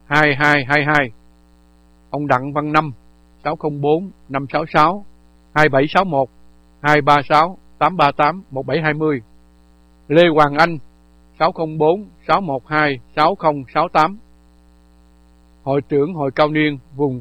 2222. Ông Đặng Văn Năm 604 566 2761 236 838 1720. Lê Hoàng Anh 604 612 6068. Hội trưởng Hội Cao niên vùng